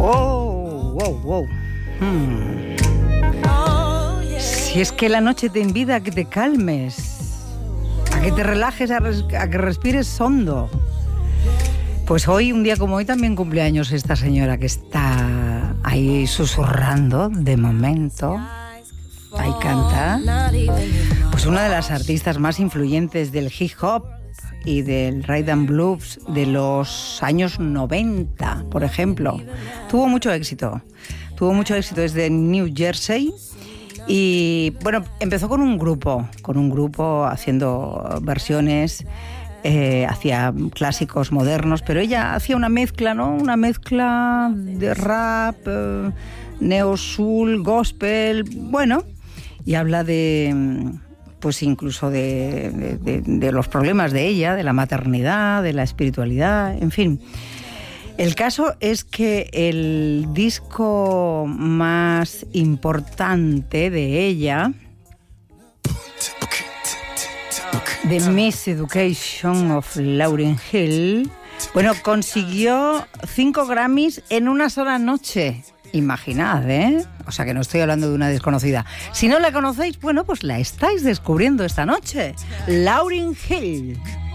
Wow, wow, wow. Si es que la noche te invita a que te calmes, a que te relajes, a que respires hondo. Pues hoy, un día como hoy, también cumpleaños esta señora que está ahí susurrando de momento. Ahí canta. Pues una de las artistas más influyentes del hip hop y del rhythm and blues de los años 90, por ejemplo. Tuvo mucho éxito desde New Jersey. Y bueno, empezó con un grupo haciendo versiones, hacía clásicos modernos, pero ella hacía una mezcla, ¿no? Una mezcla de rap, neo-soul, gospel, bueno, y habla de, pues incluso de los problemas de ella, de la maternidad, de la espiritualidad, en fin. El caso es que el disco más importante de ella, The Miseducation of Lauryn Hill, bueno, consiguió 5 Grammys en una sola noche. Imaginad, ¿eh? O sea que no estoy hablando de una desconocida. Si no la conocéis, bueno, pues la estáis descubriendo esta noche. Lauryn Hill.